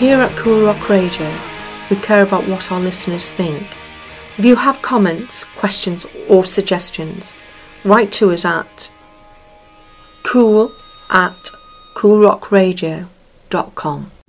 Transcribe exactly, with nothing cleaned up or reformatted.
Here at Cool Rock Radio, we care about what our listeners think. If you have comments, questions or suggestions, write to us at cool at cool rock radio dot com.